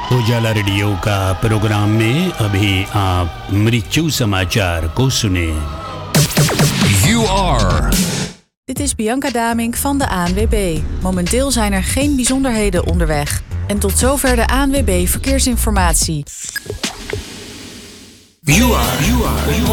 उजाला रेडियो का प्रोग्राम में अभी आप मृत्यु समाचार को सुने. You are. Dit is Bianca Damink van de ANWB. Momenteel zijn er geen bijzonderheden onderweg. En tot zover de ANWB Verkeersinformatie. You are.